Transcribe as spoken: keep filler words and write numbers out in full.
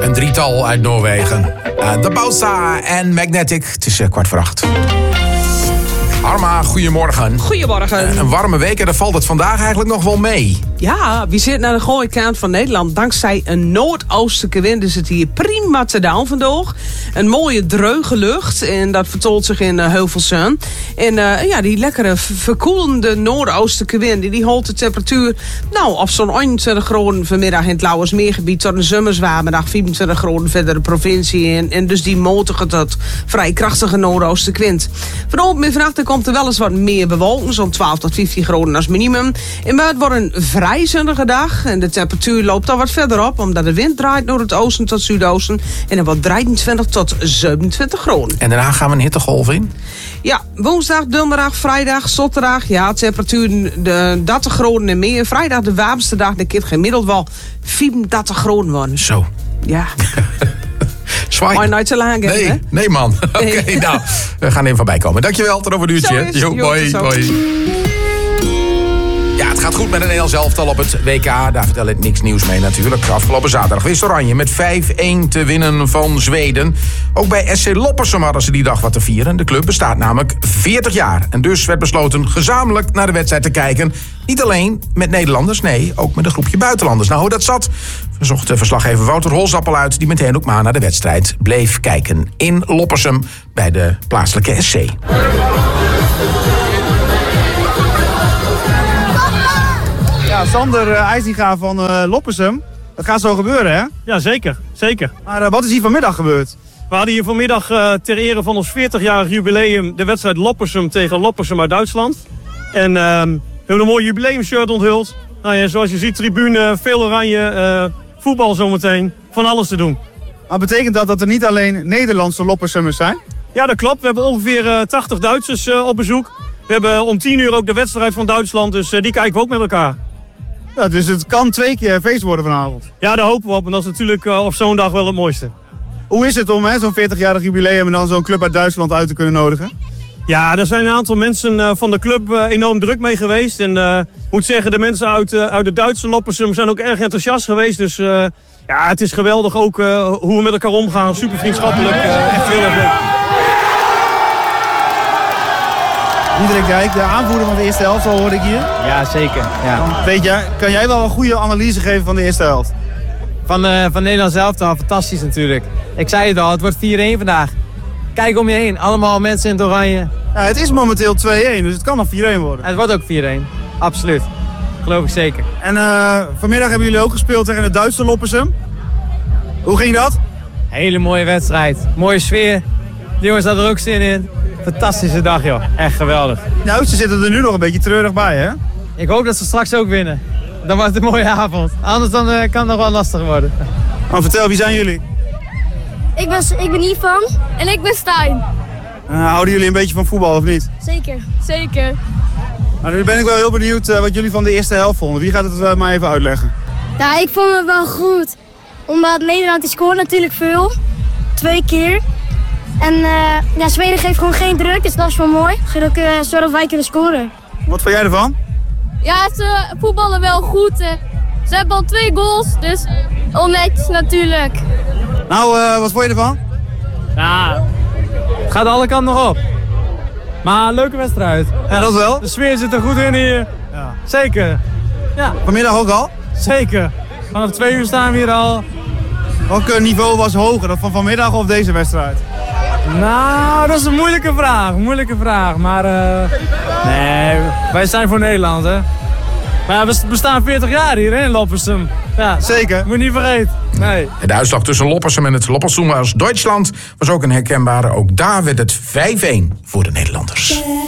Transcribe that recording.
een drietal uit Noorwegen. Uh, de Bausa en Magnetic. Het is uh, kwart voor acht. Arma, goedemorgen. Goedemorgen. Uh, een warme week en daar valt het vandaag eigenlijk nog wel mee. Ja, we zitten naar de gooie kant van Nederland. Dankzij een noordoostelijke wind is het hier prima te doen vandaag. Een mooie dreuge lucht en dat vertoont zich in uh, Heuvelsen. En uh, ja, die lekkere verkoelende noordoostelijke wind, die, die houdt de temperatuur nou op zo'n eenentwintig graden vanmiddag in het Lauwersmeergebied tot een zomerzwaarmiddag vierentwintig graden verder de provincie in. En dus die motige tot vrij krachtige noordoostelijke wind. Vanavond met vannacht komt er wel eens wat meer bewolking, zo'n twaalf tot vijftien graden als minimum. En maar het wordt een vrij zonnige dag en de temperatuur loopt al wat verder op, omdat de wind draait door het oosten tot zuidoosten. En dan wordt drieëntwintig tot zevenentwintig graden. En daarna gaan we een hittegolf in? Ja, woensdag, donderdag, vrijdag, zaterdag. Ja, temperatuur de dertig graden en meer. Vrijdag de warmste dag, de keer gemiddeld wel vierendertig graden worden. Zo. Ja. Zwaai. Maar nooit zo lang, nee, hè? nee man. Oké, okay, nee. Nou, we gaan even voorbij komen. Dankjewel, tot over een uurtje. Jo, hoi, hoi. Ja, het gaat goed met het Nederlands elftal op het W K. Daar vertel ik niks nieuws mee natuurlijk. Afgelopen zaterdag wist Oranje met vijf-een te winnen van Zweden. Ook bij S C Loppersum hadden ze die dag wat te vieren. De club bestaat namelijk veertig jaar. En dus werd besloten gezamenlijk naar de wedstrijd te kijken. Niet alleen met Nederlanders, nee, ook met een groepje buitenlanders. Nou, hoe dat zat, verzocht de verslaggever Wouter Holzappel uit, die meteen ook maar naar de wedstrijd bleef kijken in Loppersum bij de plaatselijke S C. Ja, Sander uh, IJzinga van uh, Loppersum. Dat gaat zo gebeuren, hè? Ja, zeker. zeker. Maar uh, wat is hier vanmiddag gebeurd? We hadden hier vanmiddag uh, ter ere van ons veertig-jarig jubileum de wedstrijd Loppersum tegen Loppersum uit Duitsland. En uh, we hebben een mooi jubileumshirt onthuld. Nou ja, zoals je ziet, tribune, veel oranje, uh, voetbal zometeen, van alles te doen. Maar betekent dat dat er niet alleen Nederlandse Loppersummers zijn? Ja, dat klopt. We hebben ongeveer uh, tachtig Duitsers uh, op bezoek. We hebben om tien uur ook de wedstrijd van Duitsland, dus uh, die kijken we ook met elkaar. Ja, dus het kan twee keer feest worden vanavond. Ja, daar hopen we op. En dat is natuurlijk uh, op zo'n dag wel het mooiste. Hoe is het om hè, zo'n veertig-jarig jubileum en dan zo'n club uit Duitsland uit te kunnen nodigen? Ja, er zijn een aantal mensen uh, van de club uh, enorm druk mee geweest. En uh, ik moet zeggen, de mensen uit, uh, uit de Duitse Loppersum zijn ook erg enthousiast geweest. Dus uh, ja, het is geweldig ook uh, hoe we met elkaar omgaan. Super vriendschappelijk. Uh, echt heel erg leuk. Diederik Dijk, de aanvoerder van de eerste helft, zo hoor ik hier. Ja, zeker. Ja. Weet je, kan jij wel een goede analyse geven van de eerste helft? Van, uh, van Nederland zelf al fantastisch natuurlijk. Ik zei het al, het wordt vier-een vandaag. Kijk om je heen, allemaal mensen in het oranje. Ja, het is momenteel twee-een, dus het kan nog vier-een worden. Het wordt ook vier-een, absoluut. Geloof ik zeker. En uh, vanmiddag hebben jullie ook gespeeld tegen de Duitse Loppersum. Hoe ging dat? Hele mooie wedstrijd, mooie sfeer. De jongens hadden er ook zin in. Fantastische dag joh, echt geweldig. Nou, ze zitten er nu nog een beetje treurig bij, hè? Ik hoop dat ze straks ook winnen. Dan wordt het een mooie avond. Anders dan, uh, kan het nog wel lastig worden. Maar vertel, wie zijn jullie? Ik ben, ik ben Ivan en ik ben Stijn. Uh, houden jullie een beetje van voetbal of niet? Zeker, zeker. Nou, nu ben ik wel heel benieuwd uh, wat jullie van de eerste helft vonden. Wie gaat het uh, maar even uitleggen? Ja, ik vond het wel goed. Omdat Nederland die scoort natuurlijk veel. Twee keer. En uh, ja, Zweden geeft gewoon geen druk, dus dat is wel mooi. Zodat wij kunnen scoren. Wat vond jij ervan? Ja, ze voetballen wel goed. Ze hebben al twee goals, dus onnetjes natuurlijk. Nou, uh, wat vond je ervan? Ja, het gaat alle kanten nog op. Maar een leuke wedstrijd. Ja, dat wel. De sfeer zit er goed in hier. Ja. Zeker. Ja. Vanmiddag ook al? Zeker. Vanaf twee uur staan we hier al. Welk niveau was hoger, dat van vanmiddag of deze wedstrijd? Nou, dat is een moeilijke vraag. Moeilijke vraag. Maar uh, nee, wij zijn voor Nederland, hè. Maar ja, we bestaan veertig jaar hier hè, in Loppersum. Ja, zeker. Moet je niet vergeten. Nee. De uitslag tussen Loppersum en het Loppersum als Duitsland was ook een herkenbare. Ook daar werd het vijf-een voor de Nederlanders.